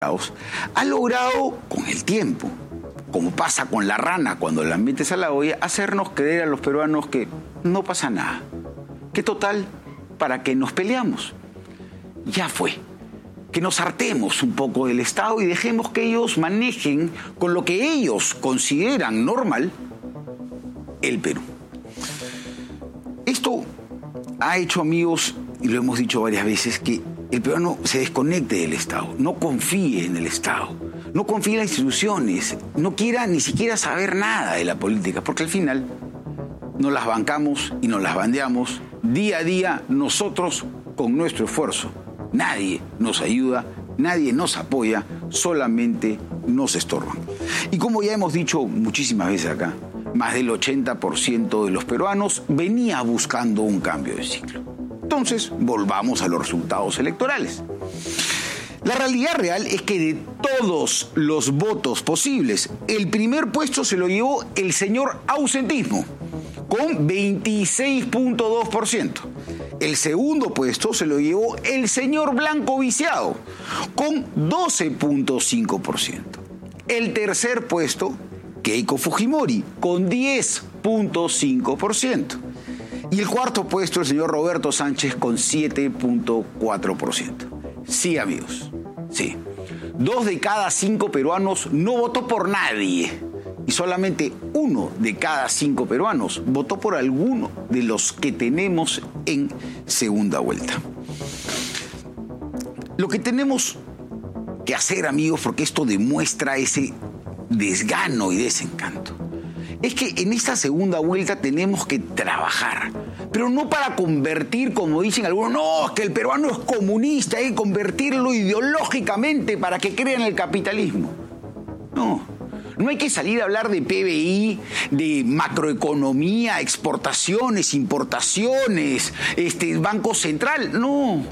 ha logrado, con el tiempo, como pasa con la rana cuando la metes a la olla, hacernos creer a los peruanos que no pasa nada. Que total, ¿para qué nos peleamos? Ya fue. Que nos hartemos un poco del Estado y dejemos que ellos manejen con lo que ellos consideran normal el Perú. Esto ha hecho, amigos, y lo hemos dicho varias veces, que el peruano se desconecte del Estado, no confíe en el Estado, no confíe en las instituciones, no quiera ni siquiera saber nada de la política, porque al final nos las bancamos y nos las bandeamos día a día nosotros con nuestro esfuerzo. Nadie nos ayuda, nadie nos apoya, solamente nos estorban. Y como ya hemos dicho muchísimas veces acá, más del 80% de los peruanos venía buscando un cambio de ciclo. Entonces, volvamos a los resultados electorales. La realidad real es que de todos los votos posibles, el primer puesto se lo llevó el señor ausentismo, con 26.2%. El segundo puesto se lo llevó el señor blanco viciado, con 12.5%. El tercer puesto, Keiko Fujimori, con 10.5%. Y el cuarto puesto, el señor Roberto Sánchez, con 7.4%. Sí, amigos, sí. 2 de cada 5 peruanos no votó por nadie. Y solamente 1 de cada 5 peruanos votó por alguno de los que tenemos en segunda vuelta. Lo que tenemos que hacer, amigos, porque esto demuestra ese desgano y desencanto, es que en esta segunda vuelta tenemos que trabajar, pero no para convertir, como dicen algunos, no, es que el peruano es comunista, hay que convertirlo ideológicamente para que crea en el capitalismo. No hay que salir a hablar de PBI, de macroeconomía, exportaciones, importaciones, Banco Central. No.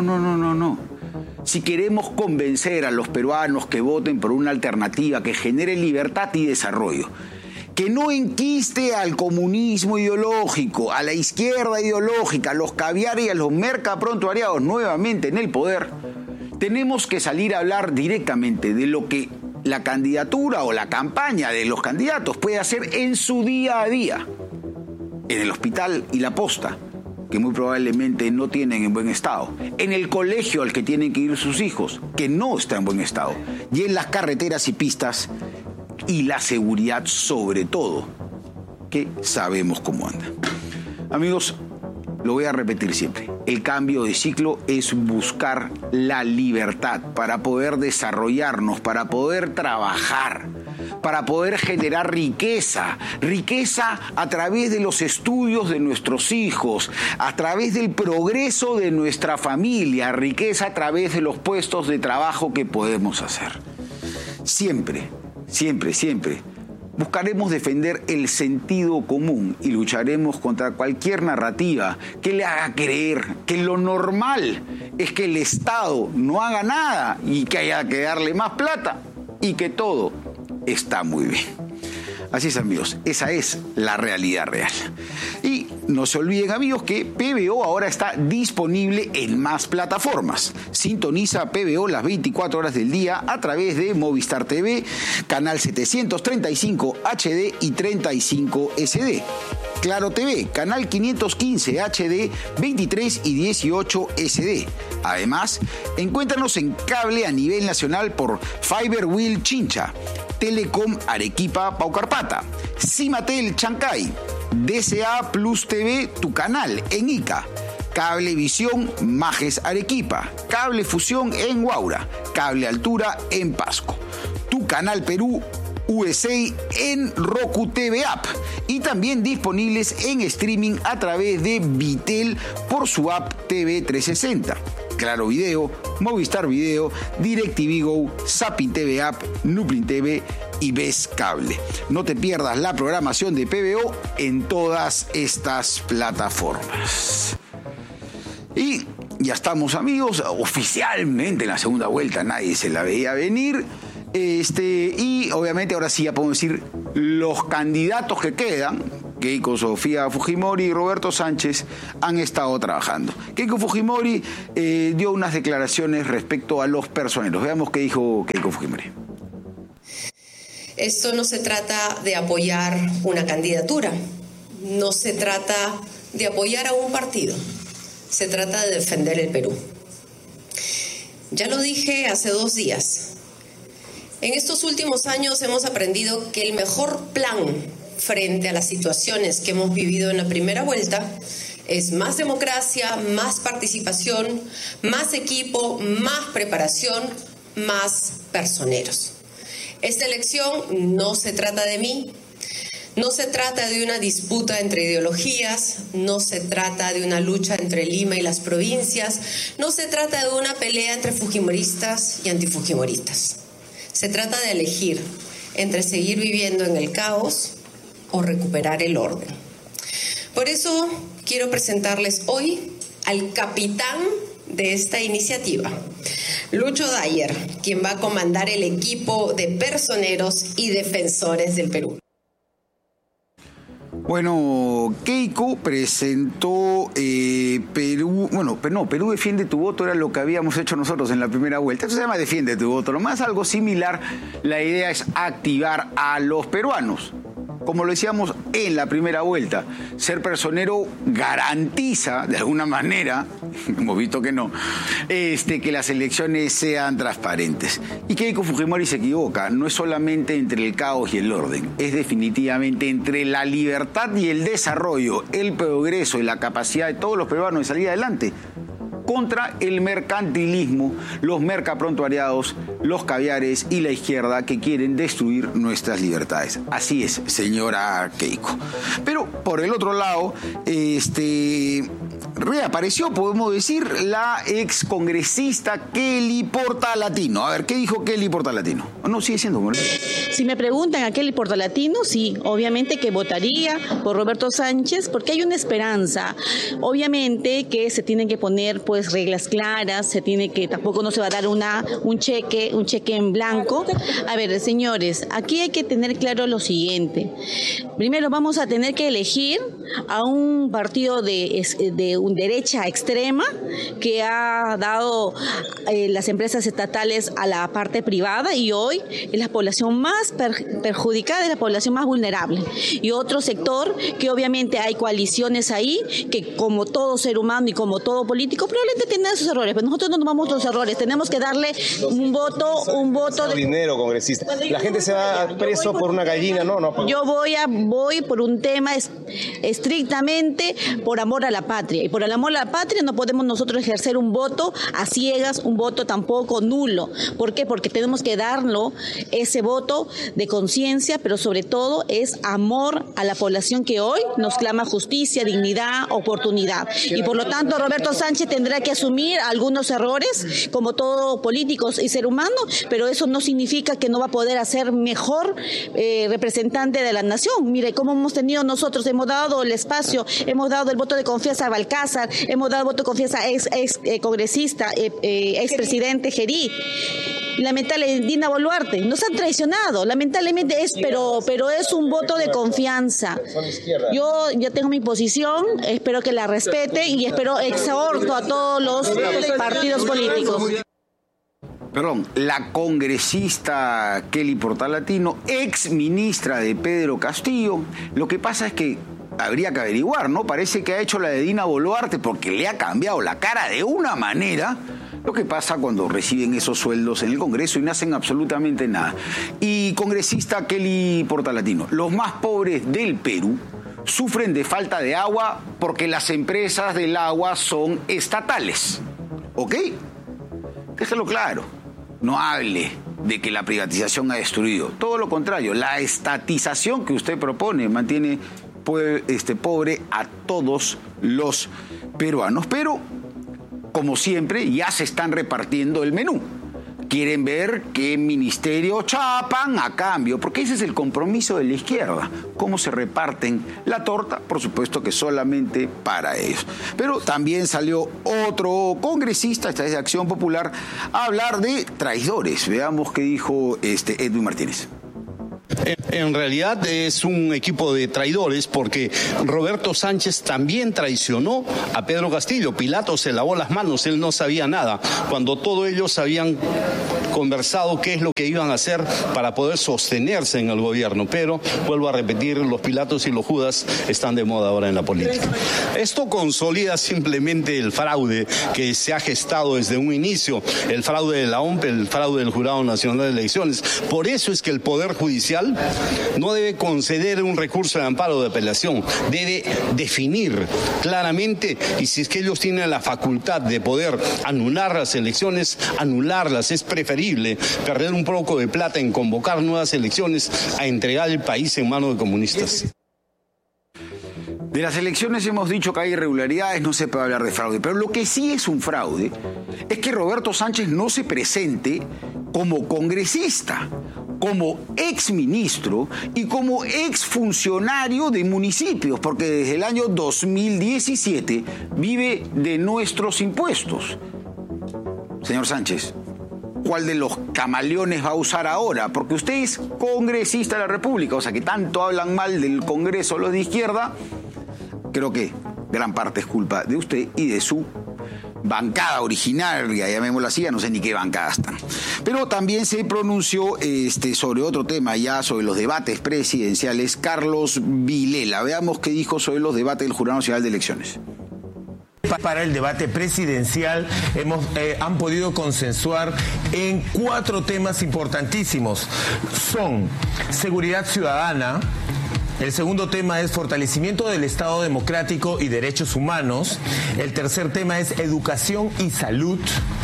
Si queremos convencer a los peruanos que voten por una alternativa que genere libertad y desarrollo, que no enquiste al comunismo ideológico, a la izquierda ideológica, a los caviar y a los mercaprontuariados nuevamente en el poder, tenemos que salir a hablar directamente de lo que la candidatura o la campaña de los candidatos puede hacer en su día a día, en el hospital y la posta, que muy probablemente no tienen en buen estado, en el colegio al que tienen que ir sus hijos, que no está en buen estado, y en las carreteras y pistas, y la seguridad sobre todo, que sabemos cómo anda. Amigos, lo voy a repetir siempre, el cambio de ciclo es buscar la libertad para poder desarrollarnos, para poder trabajar, para poder generar riqueza a través de los estudios de nuestros hijos, a través del progreso de nuestra familia, riqueza a través de los puestos de trabajo que podemos hacer. Siempre buscaremos defender el sentido común y lucharemos contra cualquier narrativa que le haga creer que lo normal es que el Estado no haga nada y que haya que darle más plata y que todo está muy bien. Así es, amigos, esa es la realidad real. Y no se olviden, amigos, que PBO ahora está disponible en más plataformas. Sintoniza PBO las 24 horas del día a través de Movistar TV, canal 735 HD y 35 SD. Claro TV, canal 515 HD, 23 y 18 SD. Además, encuéntranos en cable a nivel nacional por Fiberwheel Chincha, Telecom Arequipa Paucarpata, Cimatel Chancay, DCA Plus TV, tu canal en Ica, Cablevisión Majes Arequipa, Cable Fusión en Huaura, Cable Altura en Pasco, tu canal Perú USA en Roku TV App y también disponibles en streaming a través de Vitel por su app TV 360. Claro Video, Movistar Video, DirecTV Go, Zapping TV App, Nuplin TV y Ves Cable. No te pierdas la programación de PBO en todas estas plataformas. Y ya estamos, amigos, oficialmente en la segunda vuelta, nadie se la veía venir. Y obviamente ahora sí ya podemos decir los candidatos que quedan, Keiko Sofía Fujimori y Roberto Sánchez han estado trabajando. Keiko Fujimori dio unas declaraciones respecto a los personeros. Veamos qué dijo Keiko Fujimori. Esto no se trata de apoyar una candidatura, no se trata de apoyar a un partido, se trata de defender el Perú. Ya lo dije hace 2 días. En estos últimos años hemos aprendido que el mejor plan frente a las situaciones que hemos vivido en la primera vuelta es más democracia, más participación, más equipo, más preparación, más personeros. Esta elección no se trata de mí, no se trata de una disputa entre ideologías, no se trata de una lucha entre Lima y las provincias, no se trata de una pelea entre fujimoristas y antifujimoristas. Se trata de elegir entre seguir viviendo en el caos o recuperar el orden. Por eso quiero presentarles hoy al capitán de esta iniciativa, Lucho Dyer, quien va a comandar el equipo de personeros y defensores del Perú. Bueno, Keiko presentó Perú, Perú defiende tu voto, era lo que habíamos hecho nosotros en la primera vuelta. Eso se llama defiende tu voto, nomás algo similar. La idea es activar a los peruanos. Como lo decíamos en la primera vuelta, ser personero garantiza, de alguna manera, hemos visto que no, que las elecciones sean transparentes. Y Keiko Fujimori se equivoca, no es solamente entre el caos y el orden, es definitivamente entre la libertad y el desarrollo, el progreso y la capacidad de todos los peruanos de salir adelante, contra el mercantilismo, los mercaprontuariados, los caviares y la izquierda que quieren destruir nuestras libertades. Así es, señora Keiko. Pero por el otro lado, reapareció, podemos decir, la excongresista Kelly Portalatino. A ver, ¿qué dijo Kelly Portalatino? No, sigue siendo. Si me preguntan a Kelly Portalatino, sí, obviamente que votaría por Roberto Sánchez porque hay una esperanza. Obviamente que se tienen que poner pues reglas claras, tampoco no se va a dar un cheque en blanco. A ver, señores, aquí hay que tener claro lo siguiente. Primero vamos a tener que elegir a un partido de un derecha extrema que ha dado las empresas estatales a la parte privada y hoy es la población más perjudicada, es la población más vulnerable. Y otro sector que obviamente hay coaliciones ahí que como todo ser humano y como todo político probablemente tienen esos errores, pero nosotros no tomamos los errores, tenemos que darle un voto de dinero, congresista. La gente se va preso por una gallina, no. Yo voy por un tema estrictamente por amor a la patria. Y por el amor a la patria no podemos nosotros ejercer un voto a ciegas, un voto tampoco nulo. ¿Por qué? Porque tenemos que darlo ese voto de conciencia, pero sobre todo es amor a la población que hoy nos clama justicia, dignidad, oportunidad. Y por lo tanto Roberto Sánchez tendrá que asumir algunos errores, como todo político y ser humano, pero eso no significa que no va a poder hacer mejor representante de la nación. Mire cómo nosotros hemos dado el espacio, hemos dado el voto de confianza a Balcázar, hemos dado el voto de confianza a ex congresista, ex presidente Gerí. Lamentable, Dina Boluarte, nos han traicionado, lamentablemente pero es un voto de confianza. Yo ya tengo mi posición, espero que la respeten y exhorto a todos los partidos políticos. Perdón, la congresista Kelly Portalatino, ex ministra de Pedro Castillo, lo que pasa es que habría que averiguar, ¿no? Parece que ha hecho la de Dina Boluarte porque le ha cambiado la cara de una manera. Lo que pasa cuando reciben esos sueldos en el Congreso y no hacen absolutamente nada. Y congresista Kelly Portalatino, los más pobres del Perú sufren de falta de agua porque las empresas del agua son estatales. ¿Ok? Déjelo claro. No hable de que la privatización ha destruido. Todo lo contrario, la estatización que usted propone mantiene pobre a todos los peruanos. Pero, como siempre, ya se están repartiendo el menú. Quieren ver qué ministerio chapan a cambio, porque ese es el compromiso de la izquierda. Cómo se reparten la torta, por supuesto que solamente para ellos. Pero también salió otro congresista, esta es de Acción Popular, a hablar de traidores. Veamos qué dijo Edwin Martínez. En realidad es un equipo de traidores porque Roberto Sánchez también traicionó a Pedro Castillo. Pilato se lavó las manos, él no sabía nada, cuando todos ellos habían conversado qué es lo que iban a hacer para poder sostenerse en el gobierno. Pero, vuelvo a repetir, los Pilatos y los Judas están de moda ahora en la política. Esto consolida simplemente el fraude que se ha gestado desde un inicio, el fraude de la OMP, el fraude del Jurado Nacional de Elecciones. Por eso es que el Poder Judicial no debe conceder un recurso de amparo de apelación, debe definir claramente, y si es que ellos tienen la facultad de poder anular las elecciones, anularlas. Es preferible perder un poco de plata en convocar nuevas elecciones a entregar el país en manos de comunistas. De las elecciones hemos dicho que hay irregularidades, no se puede hablar de fraude, pero lo que sí es un fraude es que Roberto Sánchez no se presente como congresista, como exministro y como exfuncionario de municipios, porque desde el año 2017 vive de nuestros impuestos. Señor Sánchez, ¿cuál de los camaleones va a usar ahora? Porque usted es congresista de la República, o sea que tanto hablan mal del Congreso los de izquierda. Creo que gran parte es culpa de usted y de su bancada originaria, llamémosla así, ya no sé ni qué bancada están. Pero también se pronunció sobre otro tema, ya sobre los debates presidenciales, Carlos Vilela. Veamos qué dijo sobre los debates del Jurado Nacional de Elecciones. Para el debate presidencial han podido consensuar en 4 temas importantísimos. Son seguridad ciudadana. El segundo tema es fortalecimiento del Estado democrático y derechos humanos. El tercer tema es educación y salud.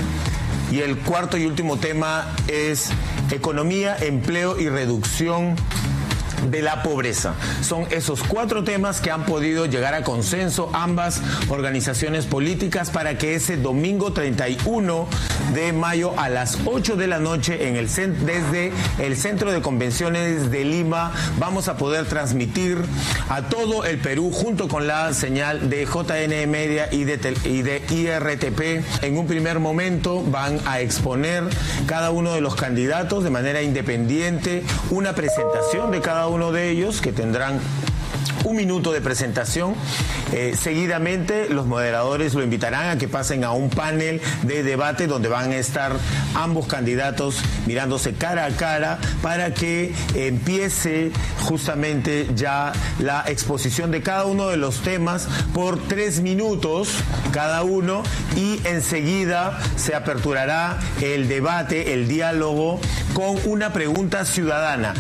Y el cuarto y último tema es economía, empleo y reducción de la pobreza. Son esos 4 temas que han podido llegar a consenso ambas organizaciones políticas para que ese domingo 31 de mayo a las 8 de la noche desde el Centro de Convenciones de Lima vamos a poder transmitir a todo el Perú junto con la señal de JN Media y de IRTP. En un primer momento van a exponer cada uno de los candidatos de manera independiente, una presentación de cada uno de ellos que tendrán 1 minuto de presentación. Seguidamente los moderadores lo invitarán a que pasen a un panel de debate donde van a estar ambos candidatos mirándose cara a cara para que empiece justamente ya la exposición de cada uno de los temas por 3 minutos cada uno, y enseguida se aperturará el debate, el diálogo con una pregunta ciudadana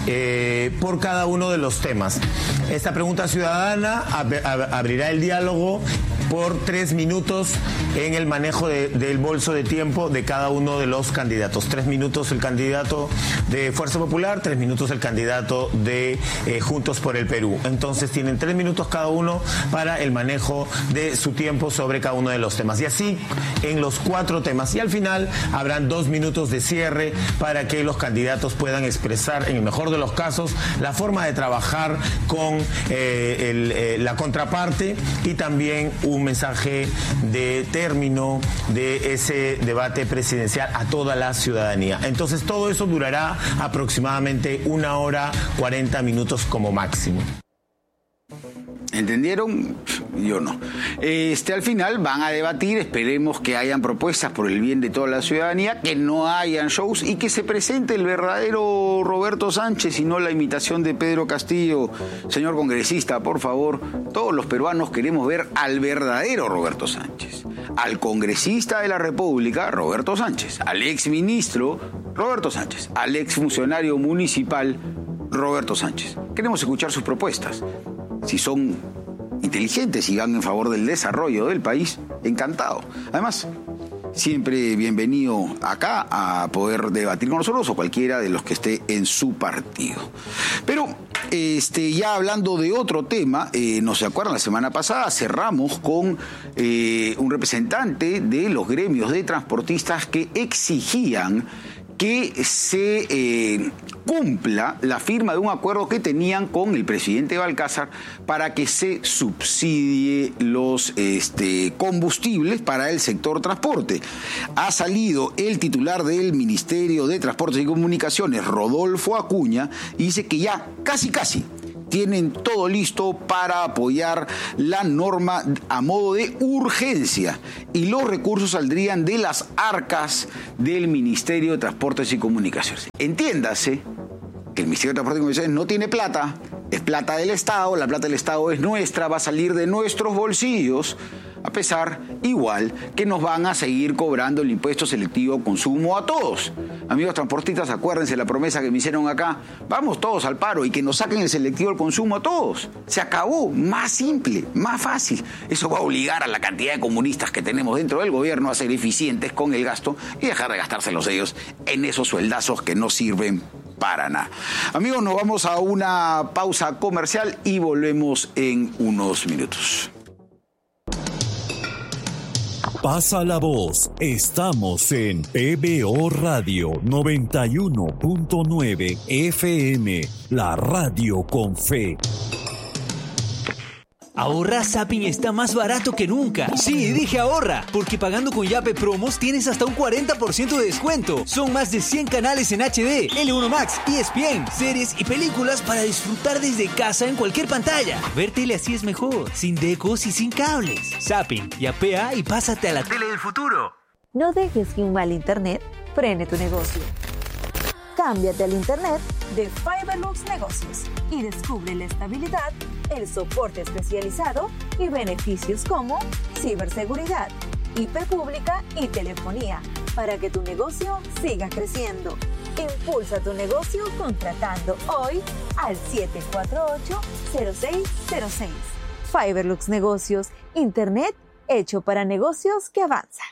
por cada uno de los temas. Esta pregunta ciudadana abrirá el diálogo por 3 minutos en el manejo del bolso de tiempo de cada uno de los candidatos. 3 minutos el candidato de Fuerza Popular, 3 minutos el candidato de Juntos por el Perú. Entonces tienen 3 minutos cada uno para el manejo de su tiempo sobre cada uno de los temas. Y así en los 4 temas. Y al final habrán 2 minutos de cierre para que los candidatos puedan expresar, en el mejor de los casos, la forma de trabajar con la contraparte y también un mensaje de término de ese debate presidencial a toda la ciudadanía. Entonces todo eso durará aproximadamente 1 hora 40 minutos como máximo. ¿Entendieron? Yo no. Al final van a debatir, esperemos que hayan propuestas por el bien de toda la ciudadanía, que no hayan shows y que se presente el verdadero Roberto Sánchez y no la imitación de Pedro Castillo. Señor congresista, por favor, todos los peruanos queremos ver al verdadero Roberto Sánchez, al congresista de la República, Roberto Sánchez, al exministro, Roberto Sánchez, al exfuncionario municipal, Roberto Sánchez. Queremos escuchar sus propuestas. Si son inteligentes y van en favor del desarrollo del país, encantado. Además, siempre bienvenido acá a poder debatir con nosotros o cualquiera de los que esté en su partido. Pero ya hablando de otro tema, no se acuerdan, la semana pasada cerramos con un representante de los gremios de transportistas que exigían que se cumpla la firma de un acuerdo que tenían con el presidente Balcázar para que se subsidie los combustibles para el sector transporte. Ha salido el titular del Ministerio de Transportes y Comunicaciones, Rodolfo Acuña, y dice que ya casi tienen todo listo para apoyar la norma a modo de urgencia y los recursos saldrían de las arcas del Ministerio de Transportes y Comunicaciones. Entiéndase que el Ministerio de Transportes y Comunicaciones no tiene plata, es plata del Estado, la plata del Estado es nuestra, va a salir de nuestros bolsillos, a pesar igual que nos van a seguir cobrando el impuesto selectivo al consumo a todos. Amigos transportistas, acuérdense la promesa que me hicieron acá, vamos todos al paro y que nos saquen el selectivo al consumo a todos. Se acabó, más simple, más fácil. Eso va a obligar a la cantidad de comunistas que tenemos dentro del gobierno a ser eficientes con el gasto y dejar de gastárselos ellos en esos sueldazos que no sirven para nada. Amigos, nos vamos a una pausa comercial y volvemos en unos minutos. Pasa la voz, estamos en PBO Radio 91.9 FM, la radio con fe. Ahorra, Zapping está más barato que nunca. Sí, dije ahorra, porque pagando con Yape Promos tienes hasta un 40% de descuento. Son más de 100 canales en HD, L1 Max, ESPN, series y películas para disfrutar desde casa en cualquier pantalla. Ver tele así es mejor, sin decos y sin cables. Zapping, yapea y pásate a la tele del futuro. No dejes que un mal internet frene tu negocio. Cámbiate al internet de Fiberlux Negocios y descubre la estabilidad, el soporte especializado y beneficios como ciberseguridad, IP pública y telefonía para que tu negocio siga creciendo. Impulsa tu negocio contratando hoy al 748-0606. Fiberlux Negocios, internet hecho para negocios que avanzan.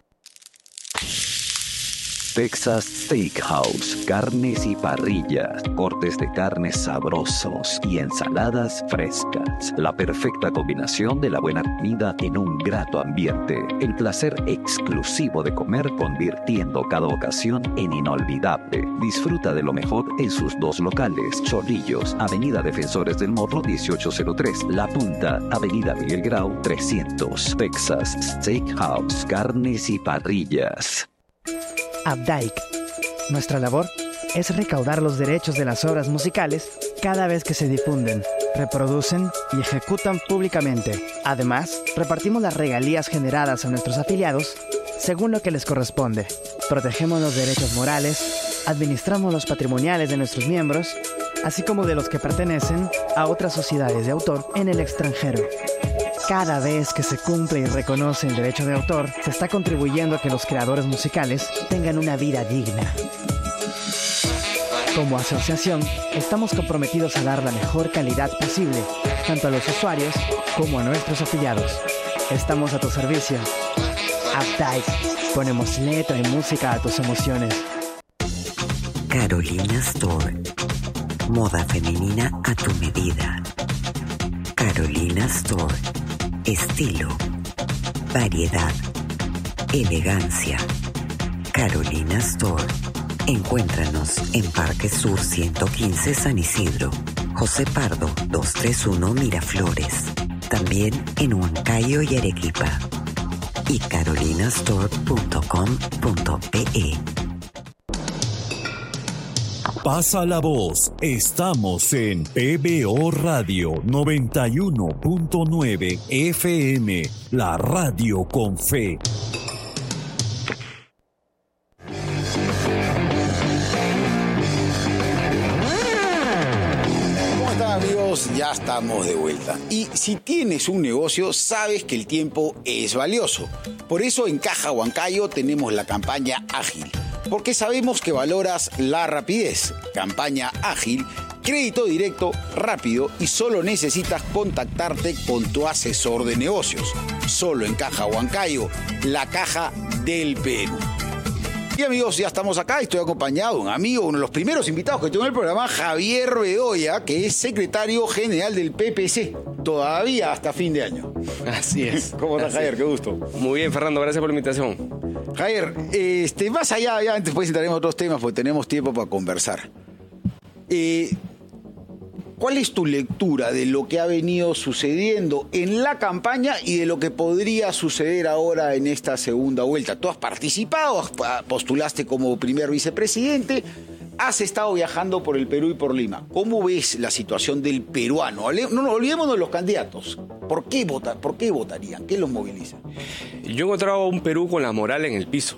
Texas Steakhouse, carnes y parrillas, cortes de carne sabrosos y ensaladas frescas. La perfecta combinación de la buena comida en un grato ambiente. El placer exclusivo de comer convirtiendo cada ocasión en inolvidable. Disfruta de lo mejor en sus dos locales. Chorrillos, Avenida Defensores del Morro 1803. La Punta, Avenida Miguel Grau 300. Texas Steakhouse, carnes y parrillas. Updike. Nuestra labor es recaudar los derechos de las obras musicales cada vez que se difunden, reproducen y ejecutan públicamente. Además, repartimos las regalías generadas a nuestros afiliados según lo que les corresponde. Protegemos los derechos morales, administramos los patrimoniales de nuestros miembros, así como de los que pertenecen a otras sociedades de autor en el extranjero. Cada vez que se cumple y reconoce el derecho de autor, se está contribuyendo a que los creadores musicales tengan una vida digna. Como asociación, estamos comprometidos a dar la mejor calidad posible, tanto a los usuarios como a nuestros afiliados. Estamos a tu servicio. Updike. Ponemos letra y música a tus emociones. Carolina Store. Moda femenina a tu medida. Carolina Store. Estilo, variedad, elegancia. Carolina Store. Encuéntranos en Parque Sur 115 San Isidro, José Pardo 231 Miraflores. También en Huancayo y Arequipa. Y carolinastore.com.pe. Pasa la voz, estamos en PBO Radio 91.9 FM, la radio con fe. ¿Cómo están, amigos? Ya estamos de vuelta. Y si tienes un negocio, sabes que el tiempo es valioso. Por eso en Caja Huancayo tenemos la campaña Ágil. Porque sabemos que valoras la rapidez. Campaña Ágil, crédito directo, rápido y solo necesitas contactarte con tu asesor de negocios. Solo en Caja Huancayo, la caja del Perú. Y amigos, ya estamos acá. Estoy acompañado de un amigo, uno de los primeros invitados que tengo en el programa, Javier Bedoya, que es secretario general del PPC. Todavía hasta fin de año. Así es. ¿Cómo estás, Javier? Qué gusto. Muy bien, Fernando. Gracias por la invitación. Javier, más allá, ya después entraremos a otros temas porque tenemos tiempo para conversar. ¿Cuál es tu lectura de lo que ha venido sucediendo en la campaña y de lo que podría suceder ahora en esta segunda vuelta? Tú has participado, postulaste como primer vicepresidente, has estado viajando por el Perú y por Lima. ¿Cómo ves la situación del peruano? No olvidémonos de los candidatos. ¿Por qué votarían? ¿Qué los moviliza? Yo he encontrado un Perú con la moral en el piso.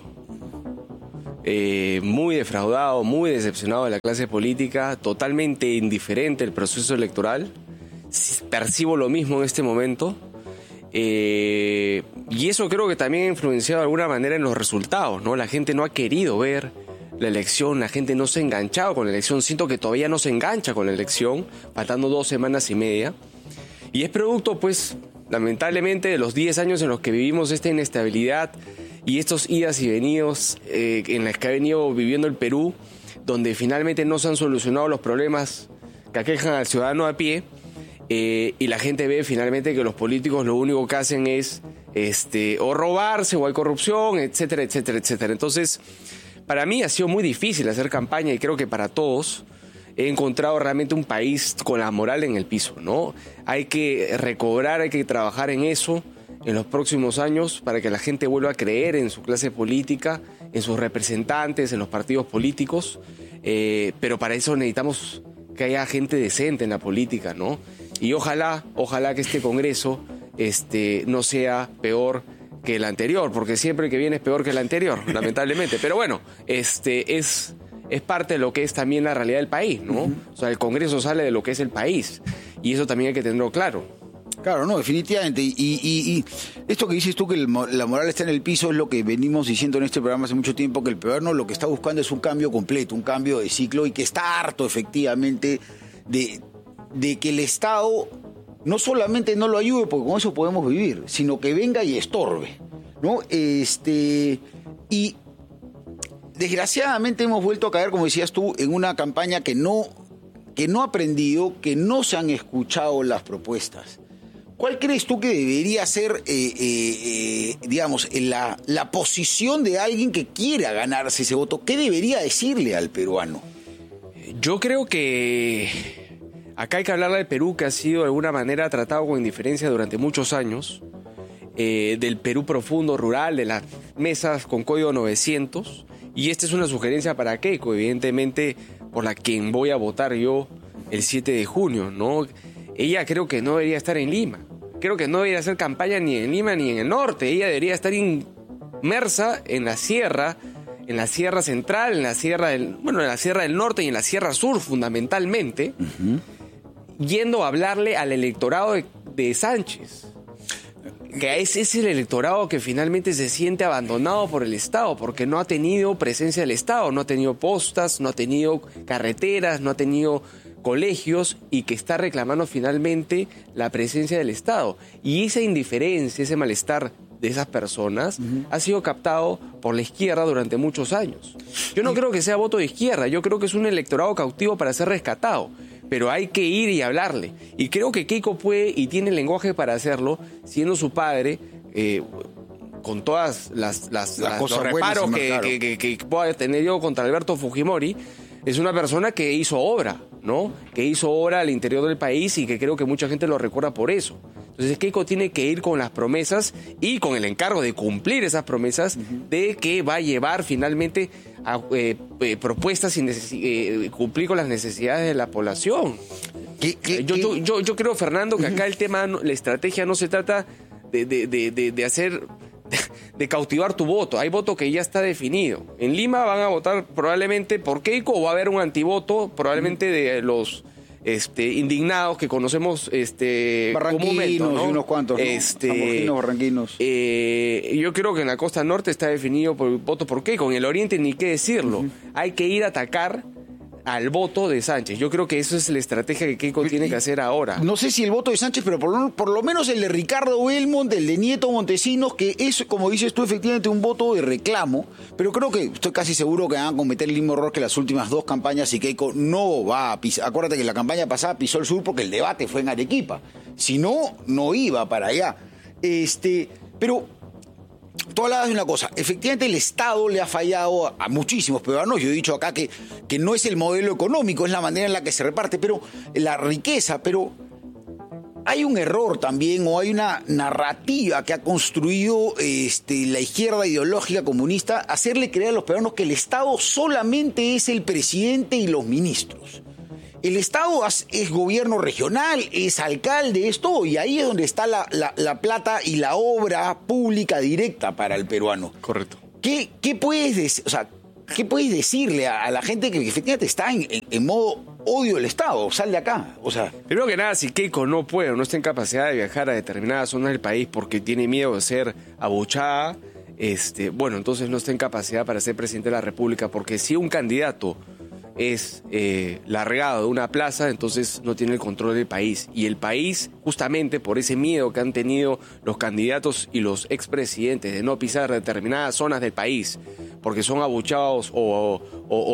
Muy defraudado, muy decepcionado de la clase política, totalmente indiferente al proceso electoral. Percibo lo mismo en este momento. Y eso creo que también ha influenciado de alguna manera en los resultados, ¿no? La gente no ha querido ver la elección, la gente no se ha enganchado con la elección. Siento que todavía no se engancha con la elección, faltando 2 semanas y media. Y es producto, pues, lamentablemente, de los 10 años en los que vivimos esta inestabilidad y estos idas y venidos en las que ha venido viviendo el Perú, donde finalmente no se han solucionado los problemas que aquejan al ciudadano a pie, y la gente ve finalmente que los políticos lo único que hacen es o robarse, o hay corrupción, etcétera, etcétera, etcétera. Entonces, para mí ha sido muy difícil hacer campaña, y creo que para todos he encontrado realmente un país con la moral en el piso, ¿no? Hay que recobrar, hay que trabajar en eso en los próximos años para que la gente vuelva a creer en su clase política, en sus representantes, en los partidos políticos, pero para eso necesitamos que haya gente decente en la política, ¿no? Y ojalá que este Congreso no sea peor que el anterior, porque siempre el que viene es peor que el anterior, lamentablemente. Pero bueno, es parte de lo que es también la realidad del país, ¿no? O sea, el Congreso sale de lo que es el país, y eso también hay que tenerlo claro. Claro, no, definitivamente. Y esto que dices tú, que la moral está en el piso, es lo que venimos diciendo en este programa hace mucho tiempo, que el peruano lo que está buscando es un cambio completo, un cambio de ciclo, y que está harto, efectivamente, de que el Estado no solamente no lo ayude, porque con eso podemos vivir, sino que venga y estorbe, ¿no? Y desgraciadamente hemos vuelto a caer, como decías tú, en una campaña que no ha aprendido, que no se han escuchado las propuestas. ¿Cuál crees tú que debería ser, digamos, la posición de alguien que quiera ganarse ese voto? ¿Qué debería decirle al peruano? Yo creo que acá hay que hablarle al Perú, que ha sido de alguna manera tratado con indiferencia durante muchos años, del Perú profundo, rural, de las mesas con código 900, y esta es una sugerencia para Keiko, evidentemente, por la quien voy a votar yo el 7 de junio, ¿no? Ella creo que no debería estar en Lima. Creo que no debería hacer campaña ni en Lima ni en el norte. Ella debería estar inmersa en la sierra central, en la sierra del norte y en la sierra sur, fundamentalmente, yendo a hablarle al electorado de Sánchez. Que es el electorado que finalmente se siente abandonado por el Estado, porque no ha tenido presencia del Estado, no ha tenido postas, no ha tenido carreteras, no ha tenido colegios, y que está reclamando finalmente la presencia del Estado. Y esa indiferencia, ese malestar de esas personas ha sido captado por la izquierda durante muchos años. Yo no creo que sea voto de izquierda, yo creo que es un electorado cautivo para ser rescatado, pero hay que ir y hablarle. Y creo que Keiko puede y tiene el lenguaje para hacerlo, siendo su padre, con todas los reparos que pueda tener yo contra Alberto Fujimori. Es una persona que hizo obra, ¿no? Que hizo obra al interior del país, y que creo que mucha gente lo recuerda por eso. Entonces Keiko tiene que ir con las promesas y con el encargo de cumplir esas promesas, de que va a llevar finalmente a propuestas y cumplir con las necesidades de la población. Yo creo, Fernando, que acá el tema, la estrategia no se trata de hacer... de cautivar tu voto. Hay voto que ya está definido. En Lima van a votar probablemente por Keiko, o va a haber un antivoto probablemente de los indignados que conocemos barranquinos, ¿no? Y unos cuantos, ¿no? Barranquinos. Yo creo que en la costa norte está definido por el voto por Keiko. En el oriente ni qué decirlo. Hay que ir a atacar al voto de Sánchez. Yo creo que eso es la estrategia que Keiko tiene que hacer ahora. No sé si el voto de Sánchez, pero por lo menos el de Ricardo Belmont, el de Nieto Montesinos, que es, como dices tú, efectivamente un voto de reclamo, pero creo que estoy casi seguro que van a cometer el mismo error que las últimas 2 campañas, y Keiko no va a pisar. Acuérdate que la campaña pasada pisó el sur porque el debate fue en Arequipa. Si no, no iba para allá. Pero tú hablabas de una cosa. Efectivamente, el Estado le ha fallado a muchísimos peruanos. Yo he dicho acá que no es el modelo económico, es la manera en la que se reparte, pero la riqueza, pero hay un error también, o hay una narrativa que ha construido la izquierda ideológica comunista, hacerle creer a los peruanos que el Estado solamente es el presidente y los ministros. El Estado es gobierno regional, es alcalde, es todo, y ahí es donde está la plata y la obra pública directa para el peruano. Correcto. ¿Qué puedes decirle a la gente que efectivamente está en modo odio del Estado? Sal de acá. Primero que nada, si Keiko no está en capacidad de viajar a determinadas zonas del país porque tiene miedo de ser abuchada, entonces no está en capacidad para ser presidente de la República, porque si un candidato es largado de una plaza, entonces no tiene el control del país. Y el país, justamente por ese miedo que han tenido los candidatos y los expresidentes de no pisar determinadas zonas del país, porque son abuchados o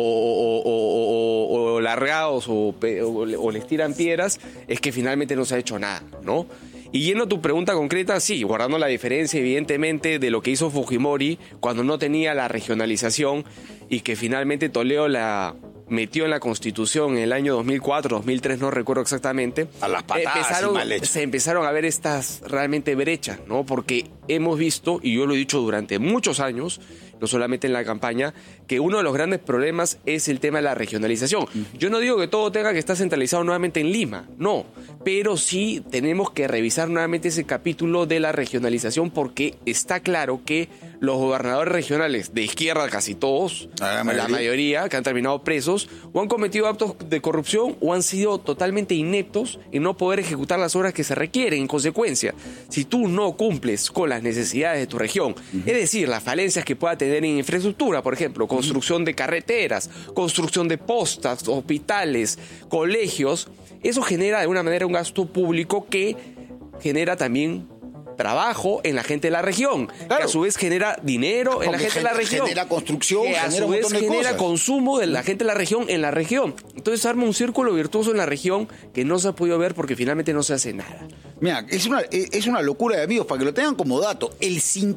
largados o les tiran piedras, es que finalmente no se ha hecho nada, ¿no? Y yendo a tu pregunta concreta, sí, guardando la diferencia evidentemente de lo que hizo Fujimori cuando no tenía la regionalización y que finalmente Toledo la metió en la Constitución en el año 2004, 2003, no recuerdo exactamente. A las patadas y mal hecho. Se empezaron a ver estas realmente brechas, ¿no? Porque hemos visto, y yo lo he dicho durante muchos años, no solamente en la campaña, que uno de los grandes problemas es el tema de la regionalización. Yo no digo que todo tenga que estar centralizado nuevamente en Lima, no, pero sí tenemos que revisar nuevamente ese capítulo de la regionalización, porque está claro que los gobernadores regionales de izquierda, casi todos, la mayoría, que han terminado presos, o han cometido actos de corrupción o han sido totalmente ineptos en no poder ejecutar las obras que se requieren. En consecuencia, si tú no cumples con las necesidades de tu región, es decir, las falencias que pueda tener en infraestructura, por ejemplo, construcción de carreteras, construcción de postas, hospitales, colegios, eso genera de alguna manera un gasto público que genera también trabajo en la gente de la región, claro, que a su vez genera dinero en la gente de la región, genera construcción, que a su vez genera consumo de la gente de la región en la región. Entonces arma un círculo virtuoso en la región que no se ha podido ver porque finalmente no se hace nada. Mira, es una locura de amigos, para que lo tengan como dato. El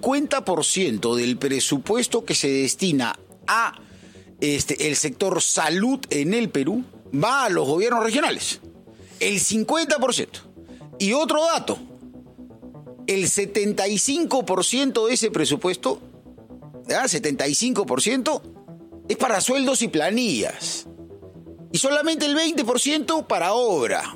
50% del presupuesto que se destina a el sector salud en el Perú va a los gobiernos regionales. El 50%. Y otro dato, el 75% de ese presupuesto, ¿verdad? 75% es para sueldos y planillas. Y solamente el 20% para obra.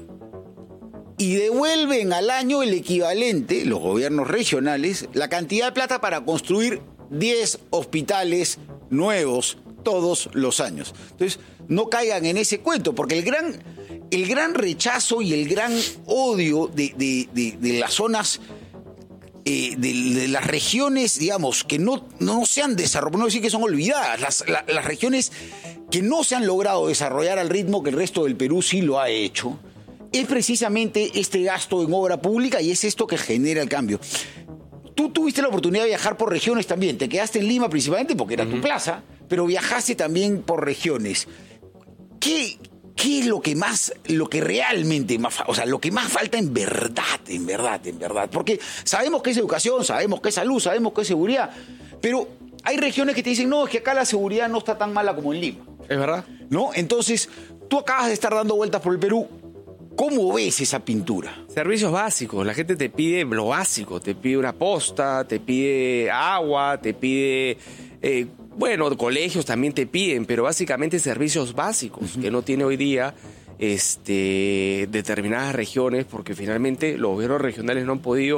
Y devuelven al año el equivalente, los gobiernos regionales, la cantidad de plata para construir 10 hospitales nuevos todos los años. Entonces, no caigan en ese cuento, porque el gran rechazo y el gran odio de las zonas, de las regiones, digamos, que no se han desarrollado, no decir que son olvidadas, las regiones que no se han logrado desarrollar al ritmo que el resto del Perú sí lo ha hecho, es precisamente este gasto en obra pública y es esto que genera el cambio. Tú tuviste la oportunidad de viajar por regiones también, te quedaste en Lima principalmente porque era tu plaza, pero viajaste también por regiones. ¿Qué es lo que realmente más, o sea, lo que más falta en verdad? Porque sabemos que es educación, sabemos que es salud, sabemos que es seguridad, pero hay regiones que te dicen, no, es que acá la seguridad no está tan mala como en Lima. ¿Es verdad? ¿No? Entonces, tú acabas de estar dando vueltas por el Perú. ¿Cómo ves esa pintura? Servicios básicos, la gente te pide lo básico, te pide una posta, te pide agua, te pide, colegios también te piden, pero básicamente servicios básicos que no tiene hoy día determinadas regiones, porque finalmente los gobiernos regionales no han podido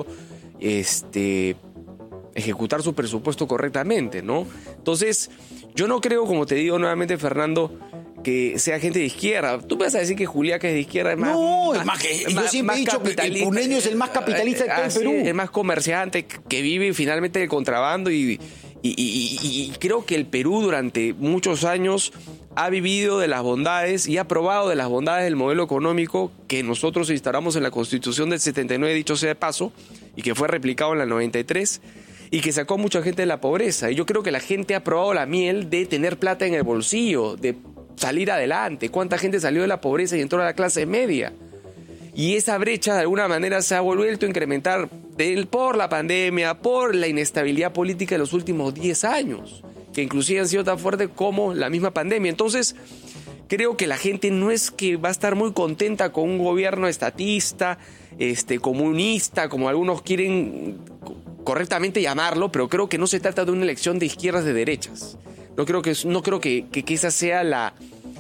ejecutar su presupuesto correctamente, ¿no? Entonces, yo no creo, como te digo nuevamente, Fernando, que sea gente de izquierda. Tú me vas a decir que Juliaca es de izquierda. Yo siempre he dicho que el puneño es el más capitalista de todo el Perú. El más comerciante, que vive finalmente del contrabando y creo que el Perú durante muchos años ha vivido de las bondades y ha probado de las bondades del modelo económico que nosotros instalamos en la Constitución del 79, dicho sea de paso, y que fue replicado en la 93, y que sacó a mucha gente de la pobreza. Y yo creo que la gente ha probado la miel de tener plata en el bolsillo, de salir adelante. ¿Cuánta gente salió de la pobreza y entró a la clase media? Y esa brecha de alguna manera se ha vuelto a incrementar por la pandemia, por la inestabilidad política de los últimos 10 años, que inclusive han sido tan fuertes como la misma pandemia. Entonces, creo que la gente no es que va a estar muy contenta con un gobierno estatista, comunista, como algunos quieren correctamente llamarlo, pero creo que no se trata de una elección de izquierdas de derechas. No creo que esa sea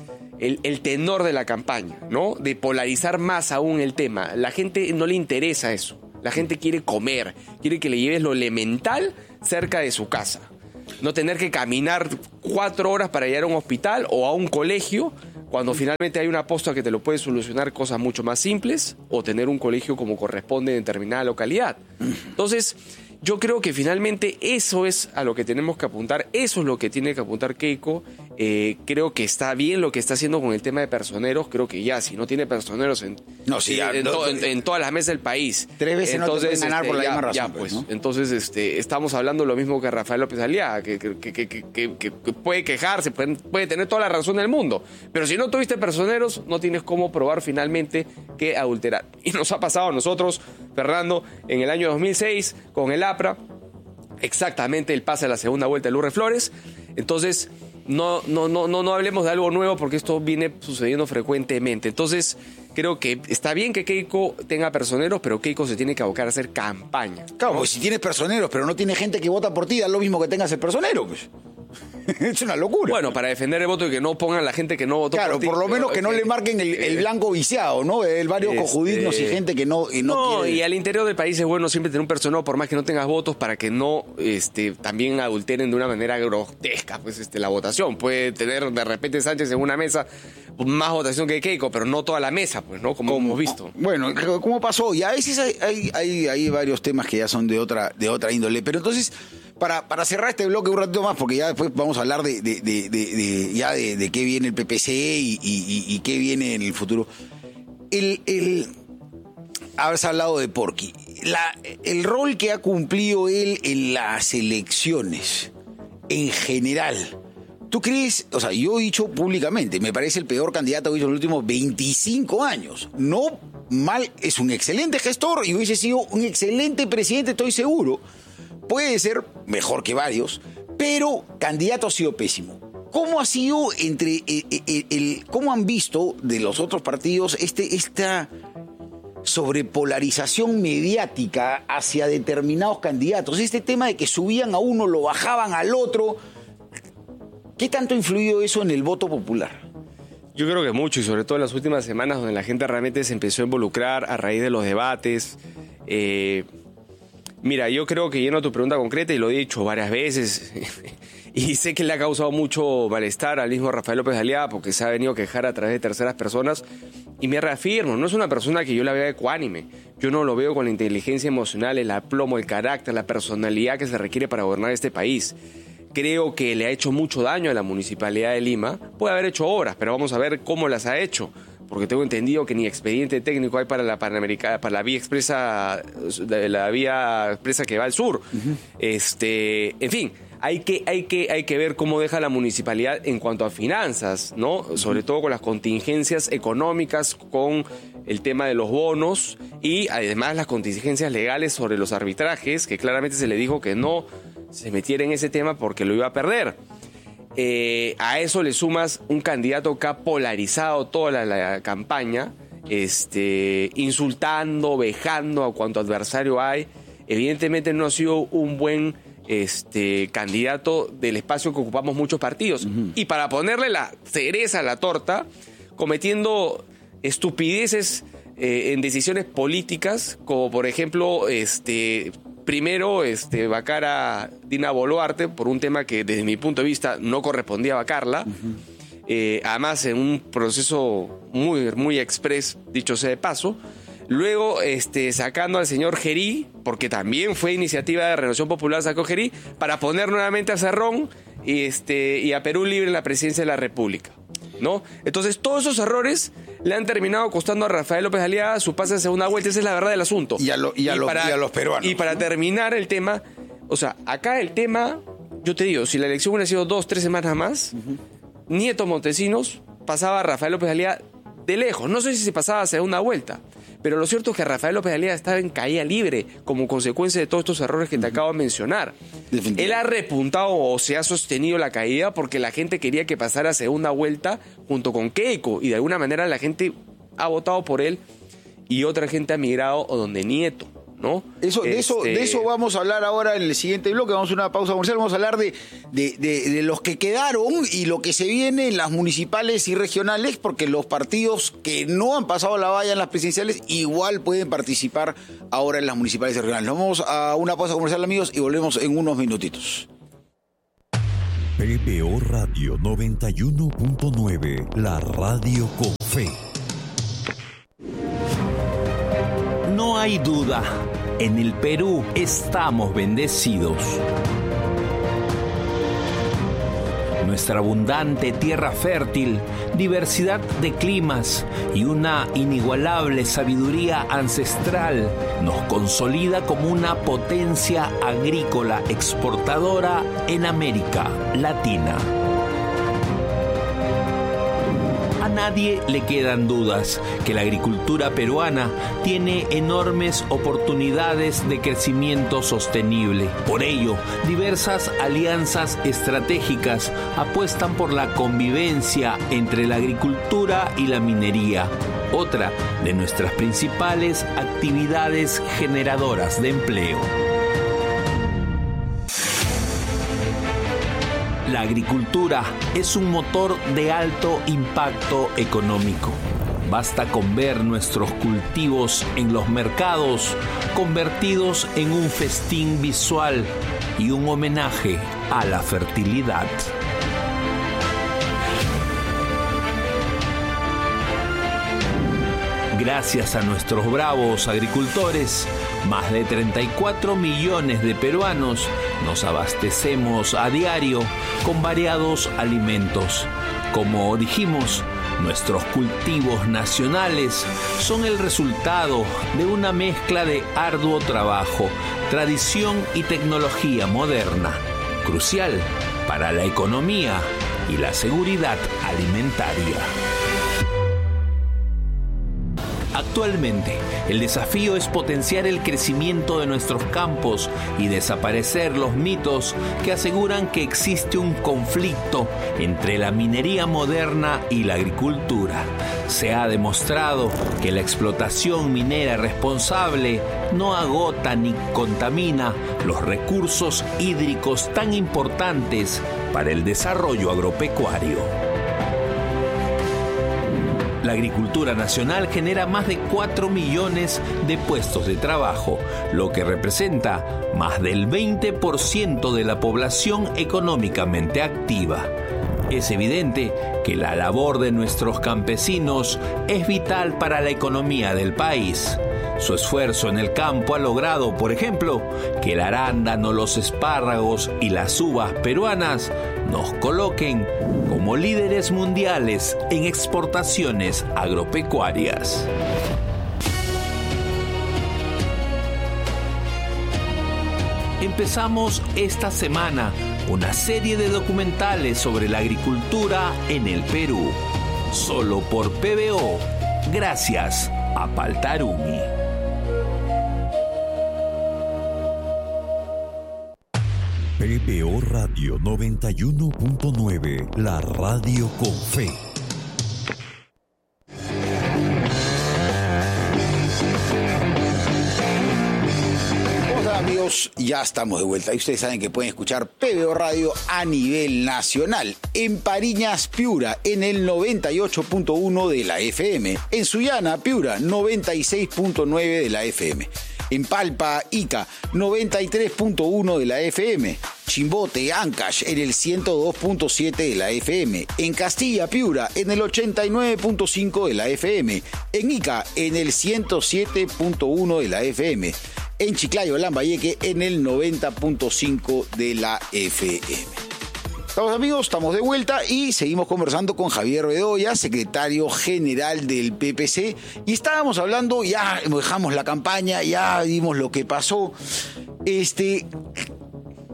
el tenor de la campaña, ¿no? De polarizar más aún el tema. La gente no le interesa eso. La gente quiere comer, quiere que le lleves lo elemental cerca de su casa. No tener que caminar 4 horas para llegar a un hospital o a un colegio, cuando finalmente hay una posta que te lo puede solucionar cosas mucho más simples, o tener un colegio como corresponde en determinada localidad. Entonces, yo creo que finalmente eso es a lo que tenemos que apuntar, eso es lo que tiene que apuntar Keiko. Creo que está bien lo que está haciendo con el tema de personeros. Creo que ya, si no tiene personeros en todas las mesas del país, 3 veces entonces, no te pueden ganar por la misma razón. Pues, ¿no? Entonces, estamos hablando lo mismo que Rafael López Aliaga, que puede quejarse, puede tener toda la razón del mundo, pero si no tuviste personeros, no tienes cómo probar finalmente que adulterar. Y nos ha pasado a nosotros, Fernando, en el año 2006, con el APRA, exactamente el pase a la segunda vuelta de Lourdes Flores. Entonces, no hablemos de algo nuevo, porque esto viene sucediendo frecuentemente. Entonces, creo que está bien que Keiko tenga personeros, pero Keiko se tiene que abocar a hacer campaña. Claro, porque si tienes personeros, pero no tienes gente que vota por ti, da lo mismo que tengas el personero, pues. Es una locura. Bueno, para defender el voto y que no pongan la gente que no votó por ti. Claro, por lo menos que no le marquen el blanco viciado, ¿no? El varios cojudismos y gente que no quiere. Y al interior del país es bueno siempre tener un personero, por más que no tengas votos, para que no también adulteren de una manera grotesca pues la votación. Puede tener de repente Sánchez en una mesa más votación que Keiko, pero no toda la mesa, pues, ¿no? Como hemos visto. Bueno, ¿cómo pasó? Y a veces hay varios temas que ya son de otra índole. Pero entonces, para cerrar este bloque un ratito más, porque ya después vamos a hablar de qué viene el PPC y qué viene en el futuro. Has hablado de Porky. El rol que ha cumplido él en las elecciones, en general, ¿tú crees? O sea, yo he dicho públicamente, me parece el peor candidato que he visto en los últimos 25 años. No mal, es un excelente gestor y hubiese sido un excelente presidente, estoy seguro. Puede ser mejor que varios, pero candidato ha sido pésimo. ¿Cómo ha sido cómo han visto de los otros partidos esta sobrepolarización mediática hacia determinados candidatos? Este tema de que subían a uno, lo bajaban al otro. ¿Qué tanto ha influido eso en el voto popular? Yo creo que mucho, y sobre todo en las últimas semanas, donde la gente realmente se empezó a involucrar a raíz de los debates. Mira, yo creo que lleno a tu pregunta concreta, y lo he dicho varias veces, y sé que le ha causado mucho malestar al mismo Rafael López Aliaga, porque se ha venido a quejar a través de terceras personas, y me reafirmo, no es una persona que yo la vea ecuánime. Yo no lo veo con la inteligencia emocional, el aplomo, el carácter, la personalidad que se requiere para gobernar este país. Creo que le ha hecho mucho daño a la Municipalidad de Lima. Puede haber hecho obras, pero vamos a ver cómo las ha hecho, porque tengo entendido que ni expediente técnico hay para la Panamericana, para la vía expresa que va al sur. Uh-huh. En fin, hay que ver cómo deja la municipalidad en cuanto a finanzas, ¿no? Uh-huh. Sobre todo con las contingencias económicas, con el tema de los bonos y además las contingencias legales sobre los arbitrajes, que claramente se le dijo que no se metiera en ese tema porque lo iba a perder. A eso le sumas un candidato que ha polarizado toda la campaña, insultando, vejando a cuanto adversario hay. Evidentemente no ha sido un buen candidato del espacio que ocupamos muchos partidos. Uh-huh. Y para ponerle la cereza a la torta, cometiendo estupideces en decisiones políticas, como por ejemplo, primero, vacar a Dina Boluarte por un tema que desde mi punto de vista no correspondía a vacarla. Uh-huh. Además, en un proceso muy, muy express, dicho sea de paso. Luego, sacando al señor Gerí, porque también fue iniciativa de Renovación Popular, sacó Gerí, para poner nuevamente a Cerrón y a Perú Libre en la presidencia de la República, ¿no? Entonces, todos esos errores le han terminado costando a Rafael López Aliaga su pase en segunda vuelta. Esa es la verdad del asunto. Y a los peruanos. Y para terminar el tema, o sea, acá el tema, yo te digo, si la elección hubiera sido 2-3 semanas más, uh-huh, Nieto Montesinos pasaba a Rafael López Aliaga de lejos. No sé si se pasaba a segunda vuelta, Pero lo cierto es que Rafael López Aliaga estaba en caída libre como consecuencia de todos estos errores que te acabo de mencionar. Él ha repuntado o se ha sostenido la caída porque la gente quería que pasara segunda vuelta junto con Keiko, y de alguna manera la gente ha votado por él y otra gente ha migrado donde Nieto, ¿no? De eso vamos a hablar ahora en el siguiente bloque. Vamos a una pausa comercial. Vamos a hablar de los que quedaron y lo que se viene en las municipales y regionales, porque los partidos que no han pasado la valla en las presidenciales igual pueden participar ahora en las municipales y regionales. Nos vamos a una pausa comercial, amigos, y volvemos en unos minutitos. PPO Radio 91.9, la radio con fe. No hay duda, en el Perú estamos bendecidos. Nuestra abundante tierra fértil, diversidad de climas y una inigualable sabiduría ancestral nos consolida como una potencia agrícola exportadora en América Latina. A nadie le quedan dudas que la agricultura peruana tiene enormes oportunidades de crecimiento sostenible. Por ello, diversas alianzas estratégicas apuestan por la convivencia entre la agricultura y la minería, otra de nuestras principales actividades generadoras de empleo. La agricultura es un motor de alto impacto económico. Basta con ver nuestros cultivos en los mercados convertidos en un festín visual y un homenaje a la fertilidad. Gracias a nuestros bravos agricultores, más de 34 millones de peruanos nos abastecemos a diario con variados alimentos. Como dijimos, nuestros cultivos nacionales son el resultado de una mezcla de arduo trabajo, tradición y tecnología moderna, crucial para la economía y la seguridad alimentaria. Actualmente, el desafío es potenciar el crecimiento de nuestros campos y desaparecer los mitos que aseguran que existe un conflicto entre la minería moderna y la agricultura. Se ha demostrado que la explotación minera responsable no agota ni contamina los recursos hídricos tan importantes para el desarrollo agropecuario. La agricultura nacional genera más de 4 millones de puestos de trabajo, lo que representa más del 20% de la población económicamente activa. Es evidente que la labor de nuestros campesinos es vital para la economía del país. Su esfuerzo en el campo ha logrado, por ejemplo, que el arándano, los espárragos y las uvas peruanas nos coloquen como líderes mundiales en exportaciones agropecuarias. Empezamos esta semana una serie de documentales sobre la agricultura en el Perú, solo por PBO, gracias a Paltarumi. PBO Radio 91.9, la radio con fe. Hola amigos, ya estamos de vuelta y ustedes saben que pueden escuchar PBO Radio a nivel nacional. En Pariñas, Piura, en el 98.1 de la FM. En Sullana, Piura, 96.9 de la FM. En Palpa, Ica, 93.1 de la FM. Chimbote, Ancash, en el 102.7 de la FM. En Castilla, Piura, en el 89.5 de la FM. En Ica, en el 107.1 de la FM. En Chiclayo, Lambayeque, en el 90.5 de la FM. Estamos amigos, estamos de vuelta y seguimos conversando con Javier Bedoya, secretario general del PPC, y estábamos hablando, ya dejamos la campaña, ya vimos lo que pasó.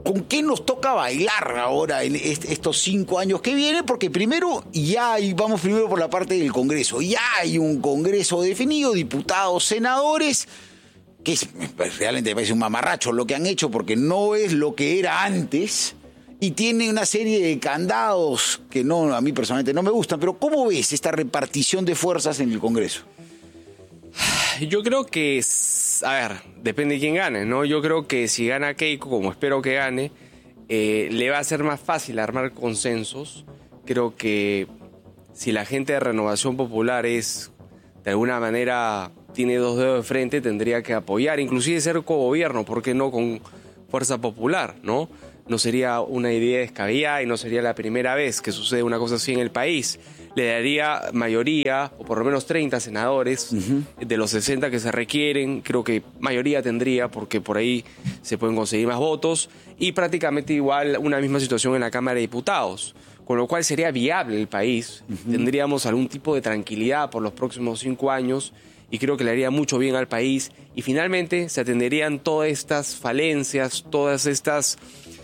¿con qué nos toca bailar ahora en estos 5 años que vienen? Porque primero vamos primero por la parte del Congreso. Ya hay un Congreso definido, diputados, senadores, que realmente me parece un mamarracho lo que han hecho porque no es lo que era antes y tiene una serie de candados que a mí personalmente no me gustan. Pero ¿cómo ves esta repartición de fuerzas en el Congreso? Yo creo que, depende de quién gane, ¿no? Yo creo que si gana Keiko, como espero que gane, le va a ser más fácil armar consensos. Creo que si la gente de Renovación Popular de alguna manera, tiene 2 dedos de frente, tendría que apoyar, inclusive ser cogobierno, ¿por qué no con Fuerza Popular, no? No sería una idea descabellada y no sería la primera vez que sucede una cosa así en el país. Le daría mayoría, o por lo menos 30 senadores, de los 60 que se requieren. Creo que mayoría tendría, porque por ahí se pueden conseguir más votos. Y prácticamente igual una misma situación en la Cámara de Diputados. Con lo cual sería viable el país. Tendríamos algún tipo de tranquilidad por los próximos 5 años. Y creo que le haría mucho bien al país. Y finalmente se atenderían todas estas falencias, todas estas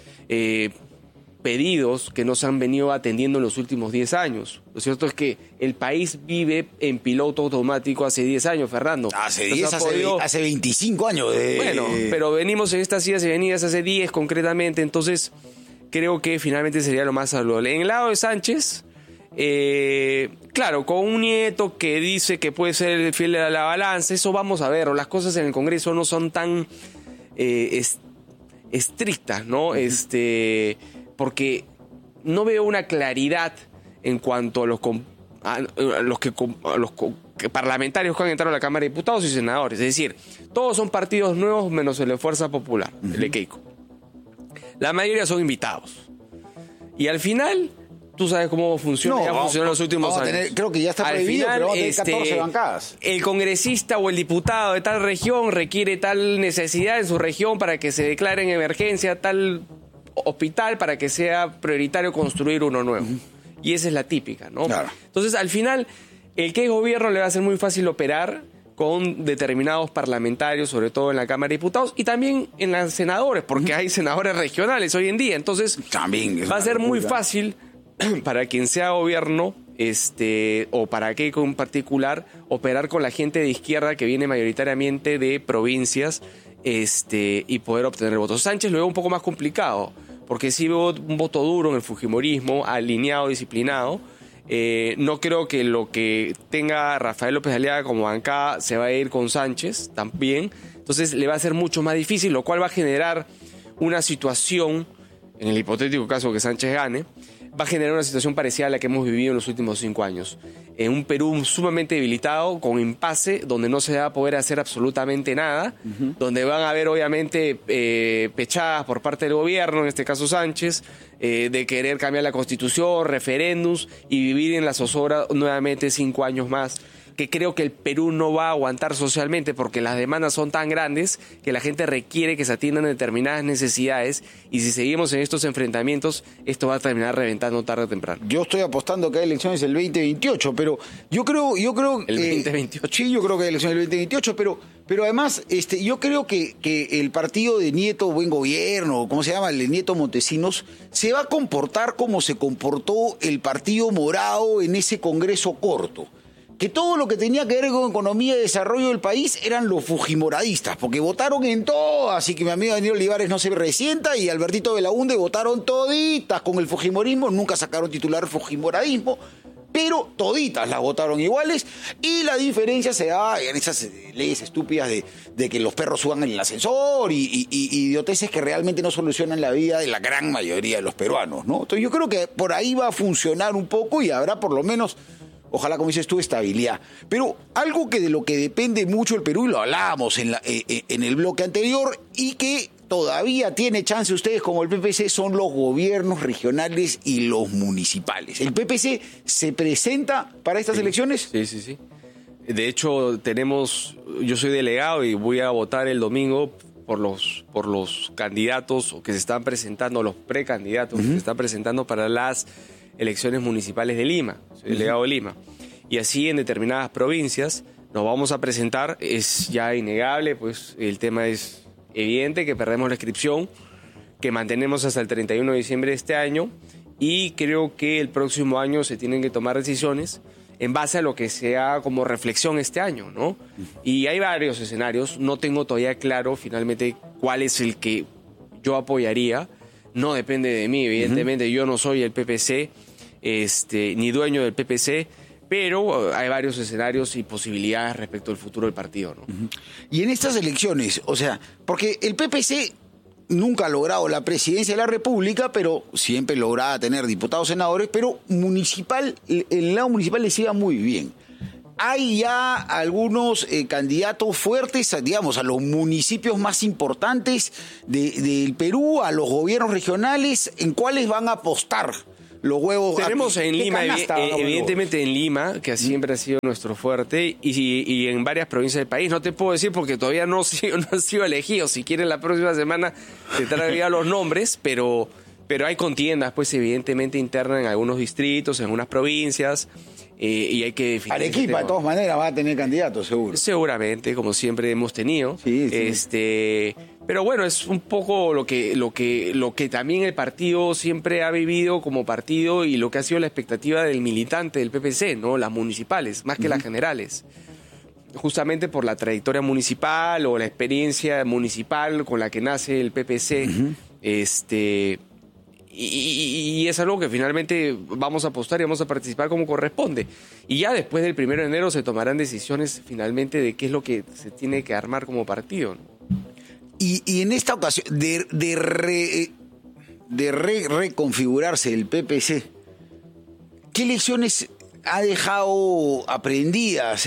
pedidos que no se han venido atendiendo en los últimos 10 años. Lo cierto es que el país vive en piloto automático hace 10 años, Fernando. Hace 25 años. Bueno, pero venimos en estas idas y venidas hace 10 concretamente, entonces creo que finalmente sería lo más saludable. En el lado de Sánchez, claro, con un nieto que dice que puede ser el fiel de la balanza, eso vamos a ver. Las cosas en el Congreso no son tan estrictas, ¿no? Porque no veo una claridad en cuanto a los parlamentarios que han entrado a la Cámara de Diputados y senadores. Es decir, todos son partidos nuevos menos el de Fuerza Popular, el de Keiko. La mayoría son invitados. Y al final, tú sabes cómo funciona, ya funcionó en los últimos años. Creo que ya está prohibido, pero vamos a tener 14 bancadas. El congresista o el diputado de tal región requiere tal necesidad en su región para que se declare en emergencia tal hospital para que sea prioritario construir uno nuevo. Y esa es la típica, ¿no? Claro. Entonces, al final, el que es gobierno le va a ser muy fácil operar con determinados parlamentarios, sobre todo en la Cámara de Diputados y también en los senadores, porque hay senadores regionales hoy en día. Entonces, también va a ser muy fácil para quien sea gobierno, o para Keiko en particular, operar con la gente de izquierda que viene mayoritariamente de provincias, y poder obtener votos. Sánchez lo veo un poco más complicado, porque sí veo un voto duro en el fujimorismo, alineado, disciplinado. No creo que lo que tenga Rafael López Aliaga como bancada se va a ir con Sánchez también. Entonces le va a ser mucho más difícil, lo cual va a generar una situación, en el hipotético caso que Sánchez gane, va a generar una situación parecida a la que hemos vivido en los últimos 5 años. En un Perú sumamente debilitado, con impasse, donde no se va a poder hacer absolutamente nada, donde van a haber obviamente pechadas por parte del gobierno, en este caso Sánchez, de querer cambiar la Constitución, referéndums y vivir en la zozobra nuevamente 5 años más, que creo que el Perú no va a aguantar socialmente porque las demandas son tan grandes que la gente requiere que se atiendan determinadas necesidades, y si seguimos en estos enfrentamientos, esto va a terminar reventando tarde o temprano. Yo estoy apostando que hay elecciones el 2028, pero yo creo el 2028. Sí, yo creo que hay elecciones el 2028, pero además yo creo que el partido de Nieto Buen Gobierno, ¿cómo se llama? El de Nieto Montesinos, se va a comportar como se comportó el Partido Morado en ese Congreso corto. Que todo lo que tenía que ver con economía y desarrollo del país eran los fujimoradistas, porque votaron en todo, así que mi amigo Daniel Olivares no se resienta, y Albertito Belaúnde votaron toditas con el fujimorismo, nunca sacaron titular fujimoradismo, pero toditas las votaron iguales, y la diferencia se da en esas leyes estúpidas de que los perros suban en el ascensor y idioteces que realmente no solucionan la vida de la gran mayoría de los peruanos, ¿no? Entonces yo creo que por ahí va a funcionar un poco y habrá por lo menos, ojalá, como dices tú, estabilidad. Pero algo que de lo que depende mucho el Perú, y lo hablábamos en el bloque anterior, y que todavía tiene chance ustedes como el PPC, son los gobiernos regionales y los municipales. ¿El PPC se presenta para estas elecciones? Sí. De hecho, yo soy delegado y voy a votar el domingo por los candidatos que se están presentando, los precandidatos que se están presentando para las elecciones municipales de Lima. Soy delegado de Lima. Y así en determinadas provincias nos vamos a presentar. Es ya innegable, pues el tema es evidente, que perdemos la inscripción, que mantenemos hasta el 31 de diciembre de este año, y creo que el próximo año se tienen que tomar decisiones en base a lo que sea como reflexión este año, ¿no? Y hay varios escenarios, no tengo todavía claro finalmente cuál es el que yo apoyaría, no depende de mí, evidentemente, yo no soy el PPC, ni dueño del PPC, pero hay varios escenarios y posibilidades respecto al futuro del partido, ¿no? Y en estas elecciones, o sea, porque el PPC nunca ha logrado la presidencia de la República, pero siempre lograba tener diputados, senadores, pero el lado municipal le siga muy bien. Hay ya algunos candidatos fuertes, digamos, a los municipios más importantes del Perú, a los gobiernos regionales, ¿en cuáles van a apostar los huevos? Tenemos en Lima, evidentemente en Lima, que siempre ha sido nuestro fuerte, y en varias provincias del país. No te puedo decir porque todavía no ha sido elegido. Si quieren, la próxima semana te traigo los nombres, pero hay contiendas, pues evidentemente internas en algunos distritos, en algunas provincias, y hay que definir. Arequipa, de todas maneras, va a tener candidatos, seguro. Seguramente, como siempre hemos tenido. Sí. Pero bueno, es un poco lo que también el partido siempre ha vivido como partido, y lo que ha sido la expectativa del militante del PPC, ¿no? Las municipales, más que las generales. Justamente por la trayectoria municipal o la experiencia municipal con la que nace el PPC, y es algo que finalmente vamos a apostar y vamos a participar como corresponde. Y ya después del 1 de enero se tomarán decisiones finalmente de qué es lo que se tiene que armar como partido, ¿no? Y en esta ocasión, de reconfigurarse el PPC, ¿qué lecciones ha dejado aprendidas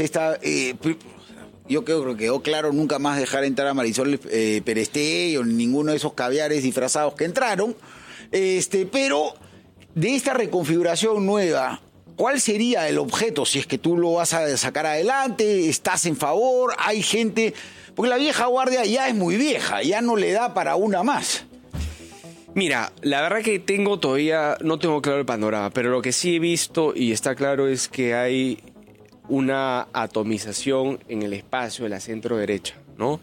yo creo que quedó claro nunca más dejar entrar a Marisol Perestello o ninguno de esos caviares disfrazados que entraron, pero de esta reconfiguración nueva, ¿cuál sería el objeto? Si es que tú lo vas a sacar adelante, ¿estás en favor? ¿Hay gente? Porque la vieja guardia ya es muy vieja, ya no le da para una más. Mira, la verdad que todavía no tengo claro el panorama, pero lo que sí he visto y está claro es que hay una atomización en el espacio de la centro derecha, ¿no?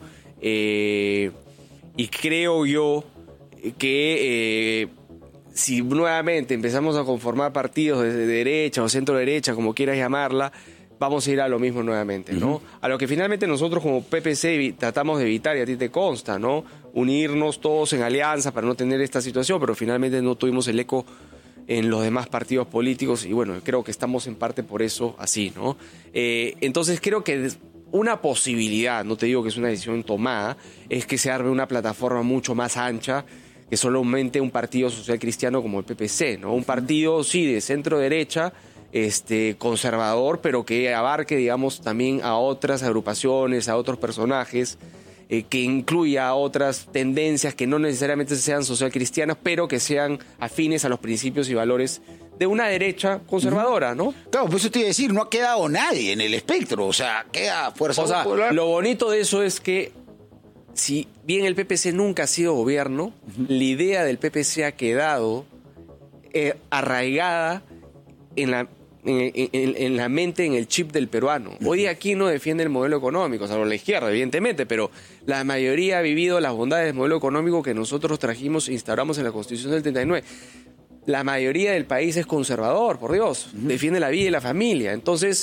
Y creo yo que si nuevamente empezamos a conformar partidos de derecha o centro derecha, como quieras llamarla, vamos a ir a lo mismo nuevamente, ¿no? A lo que finalmente nosotros como PPC tratamos de evitar, y a ti te consta, ¿no? Unirnos todos en alianza para no tener esta situación, pero finalmente no tuvimos el eco en los demás partidos políticos, y bueno, creo que estamos en parte por eso así, ¿no? Entonces creo que una posibilidad, no te digo que es una decisión tomada, es que se arme una plataforma mucho más ancha que solamente un partido social cristiano como el PPC, ¿no? Un partido, sí, de centro derecha, conservador, pero que abarque, digamos, también a otras agrupaciones, a otros personajes, que incluya a otras tendencias que no necesariamente sean social cristianas, pero que sean afines a los principios y valores de una derecha conservadora, ¿no? Claro, pues eso te iba a decir, no ha quedado nadie en el espectro, o sea, queda Fuerza Popular. Lo bonito de eso es que, si bien el PPC nunca ha sido gobierno, la idea del PPC ha quedado arraigada en la mente, en el chip del peruano. Hoy aquí no defiende el modelo económico, salvo la izquierda, evidentemente, pero la mayoría ha vivido las bondades del modelo económico que nosotros trajimos e instauramos en la Constitución del 39. La mayoría del país es conservador, por Dios, defiende la vida y la familia. Entonces,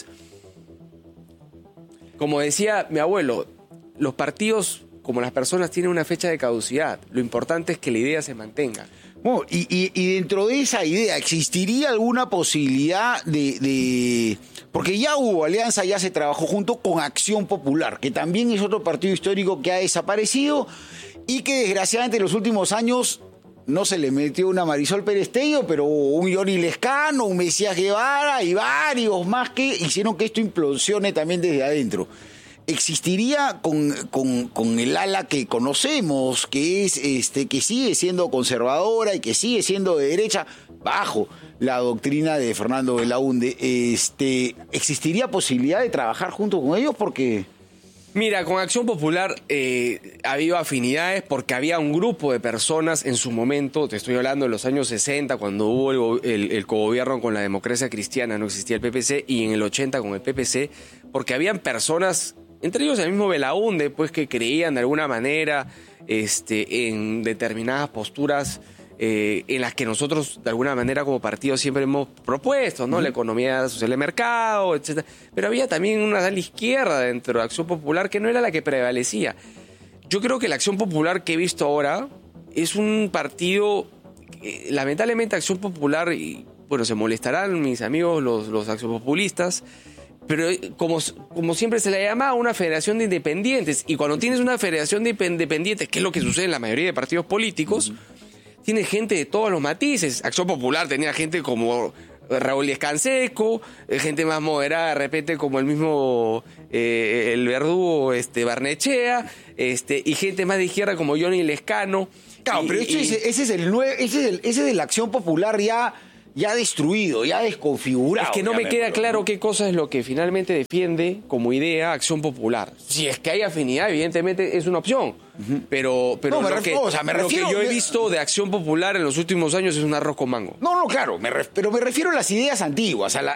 como decía mi abuelo, los partidos, como las personas, tienen una fecha de caducidad. Lo importante es que la idea se mantenga. Bueno, y dentro de esa idea, ¿existiría alguna posibilidad de...? Porque ya hubo alianza, ya se trabajó junto con Acción Popular, que también es otro partido histórico que ha desaparecido y que desgraciadamente en los últimos años no se le metió una Marisol Perestello, pero un Johnny Lescano, un Mesías Guevara y varios más que hicieron que esto implosione también desde adentro. ¿Existiría con el ala que conocemos, que es que sigue siendo conservadora y que sigue siendo de derecha, bajo la doctrina de Fernando Belaúnde, existiría posibilidad de trabajar junto con ellos? Porque... Mira, con Acción Popular ha habido afinidades porque había un grupo de personas en su momento, te estoy hablando de los años 60, cuando hubo el cogobierno con la Democracia Cristiana, no existía el PPC, y en el 80 con el PPC, porque habían personas, entre ellos el mismo Belaúnde, pues, que creían de alguna manera en determinadas posturas en las que nosotros de alguna manera como partido siempre hemos propuesto, ¿no? La economía social de mercado, etcétera. Pero había también una ala izquierda dentro de Acción Popular que no era la que prevalecía. Yo creo que la Acción Popular que he visto ahora es un partido, lamentablemente Acción Popular, y bueno, se molestarán mis amigos los accionpopulistas, pero como siempre se le llama una federación de independientes, y cuando tienes una federación de independientes, que es lo que sucede en la mayoría de partidos políticos, tiene gente de todos los matices. Acción Popular tenía gente como Raúl Escanseco, gente más moderada de repente como el mismo el verdugo Barnechea, y gente más de izquierda como Johnny Lescano. Claro, pero ese es de la Acción Popular ya destruido, ya desconfigurado. Es que no me queda claro qué cosa es lo que finalmente defiende como idea Acción Popular. Si es que hay afinidad, evidentemente es una opción. Pero no, lo que yo he visto de Acción Popular en los últimos años es un arroz con mango. No, claro, pero me refiero a las ideas antiguas, a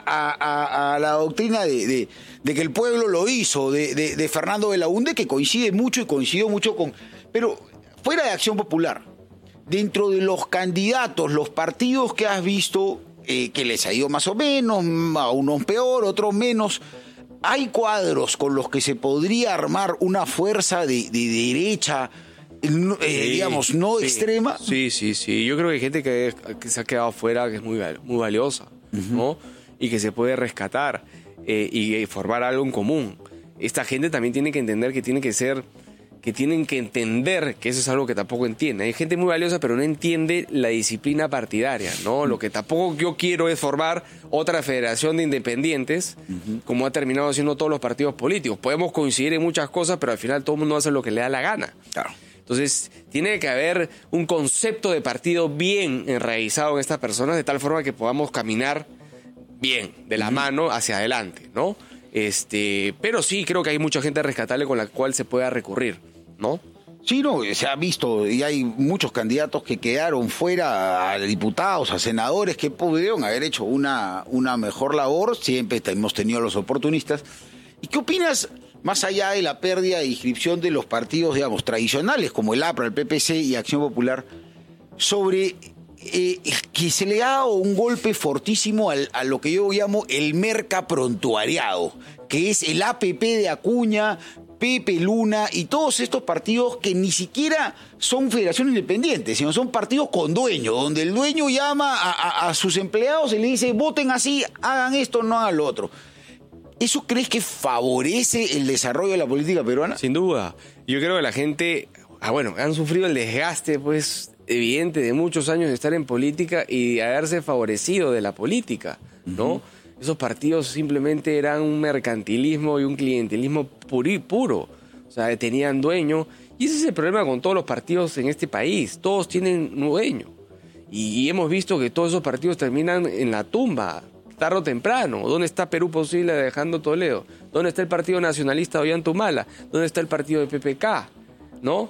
la doctrina de que el pueblo lo hizo, de Fernando Belaúnde, que coincidió mucho con... Pero fuera de Acción Popular, dentro de los candidatos, los partidos que has visto, que les ha ido más o menos, a unos peor, otros menos, ¿hay cuadros con los que se podría armar una fuerza de derecha, digamos, no extrema? Sí. Yo creo que hay gente que se ha quedado fuera, que es muy valiosa, ¿no? Y que se puede rescatar y formar algo en común. Esta gente también tiene que entender que tienen que entender que eso es algo que tampoco entiende. Hay gente muy valiosa, pero no entiende la disciplina partidaria, ¿no? Lo que tampoco yo quiero es formar otra federación de independientes, como ha terminado haciendo todos los partidos políticos. Podemos coincidir en muchas cosas, pero al final todo el mundo hace lo que le da la gana. Claro. Entonces, tiene que haber un concepto de partido bien enraizado en estas personas, de tal forma que podamos caminar bien, de la mano hacia adelante, ¿no? Pero sí, creo que hay mucha gente rescatable con la cual se pueda recurrir, ¿no? Sí, no, se ha visto y hay muchos candidatos que quedaron fuera, a diputados, a senadores, que pudieron haber hecho una mejor labor. Siempre hemos tenido los oportunistas. ¿Y qué opinas, más allá de la pérdida de inscripción de los partidos, digamos, tradicionales, como el APRA, el PPC y Acción Popular, sobre que se le ha dado un golpe fortísimo a lo que yo llamo el mercaprontuariado, que es el APP de Acuña, Pepe Luna y todos estos partidos que ni siquiera son federaciones independientes, sino son partidos con dueño, donde el dueño llama a sus empleados y le dice, voten así, hagan esto, no hagan lo otro. ¿Eso crees que favorece el desarrollo de la política peruana? Sin duda. Yo creo que la gente, han sufrido el desgaste, pues, evidente de muchos años de estar en política y de haberse favorecido de la política, ¿no? Esos partidos simplemente eran un mercantilismo y un clientelismo puro. O sea, tenían dueño. Y ese es el problema con todos los partidos en este país. Todos tienen dueño. Y hemos visto que todos esos partidos terminan en la tumba, tarde o temprano. ¿Dónde está Perú Posible de Alejandro Toledo? ¿Dónde está el Partido Nacionalista de Ollantumala? ¿Dónde está el partido de PPK? ¿No?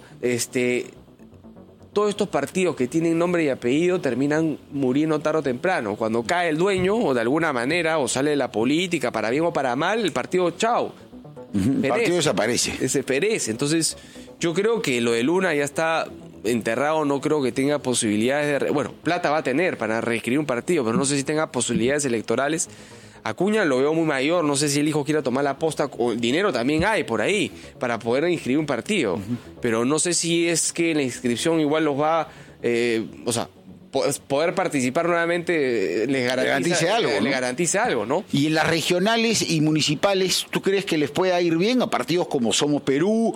Todos estos partidos que tienen nombre y apellido terminan muriendo tarde o temprano. Cuando cae el dueño, o de alguna manera, o sale de la política, para bien o para mal, el partido, chao. El partido desaparece. Se perece. Entonces, yo creo que lo de Luna ya está enterrado, no creo que tenga posibilidades de... plata va a tener para reescribir un partido, pero no sé si tenga posibilidades electorales. Acuña lo veo muy mayor, no sé si el hijo quiera tomar la posta, o el dinero también hay por ahí para poder inscribir un partido, pero no sé si es que la inscripción igual los va, poder participar nuevamente les garantice algo, ¿no? Y en las regionales y municipales, ¿tú crees que les pueda ir bien a partidos como Somos Perú?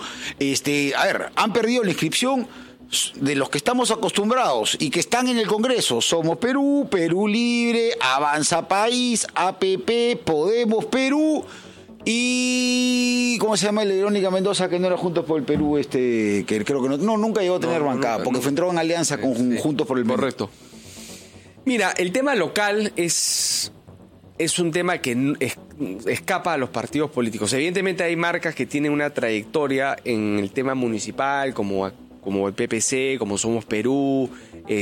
Han perdido la inscripción de los que estamos acostumbrados y que están en el Congreso. Somos Perú, Perú Libre, Avanza País, APP, Podemos Perú y... ¿cómo se llama el de Verónica Mendoza, que no era Juntos por el Perú? Que creo que nunca llegó a tener bancada, porque entró en alianza con Juntos por el Perú. Correcto. Mira, el tema local es un tema que escapa a los partidos políticos. Evidentemente hay marcas que tienen una trayectoria en el tema municipal, como el PPC, como Somos Perú,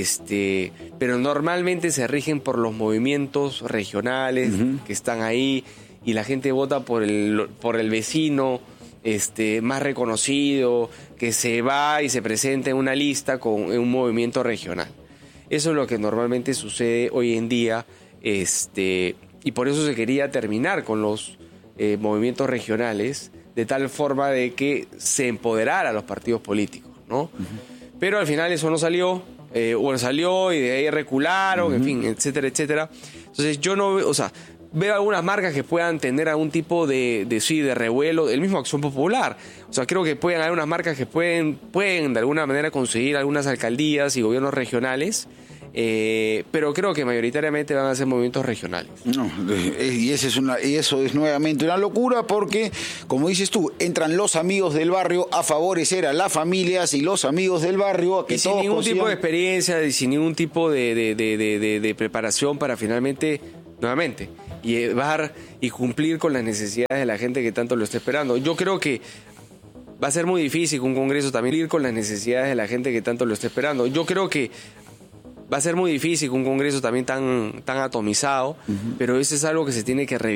pero normalmente se rigen por los movimientos regionales que están ahí y la gente vota por el vecino, más reconocido, que se va y se presenta en una lista en un movimiento regional. Eso es lo que normalmente sucede hoy en día, y por eso se quería terminar con los movimientos regionales, de tal forma de que se empoderara a los partidos políticos, ¿no? Pero al final eso no salió, salió y de ahí recularon, en fin, etcétera, etcétera. Entonces yo no veo, veo algunas marcas que puedan tener algún tipo de revuelo, el mismo Acción Popular. Creo que pueden haber unas marcas que pueden de alguna manera conseguir algunas alcaldías y gobiernos regionales, pero creo que mayoritariamente van a ser movimientos regionales. No, y eso es nuevamente una locura, porque, como dices tú, entran los amigos del barrio a favorecer a las familias y los amigos del barrio a que sin ningún tipo de experiencia y sin ningún tipo de preparación para finalmente, nuevamente, llevar y cumplir con las necesidades de la gente que tanto lo está esperando. Yo creo que va a ser muy difícil que un Congreso también cumplir con las necesidades de la gente que tanto lo está esperando. Yo creo que va a ser muy difícil que un Congreso también tan atomizado, pero eso es algo que se tiene que revisar.